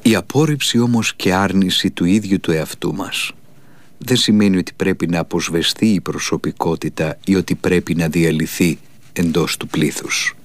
Η απόρριψη όμως και άρνηση του ίδιου του εαυτού μας δεν σημαίνει ότι πρέπει να αποσβεστεί η προσωπικότητα ή ότι πρέπει να διαλυθεί εντός του πλήθους.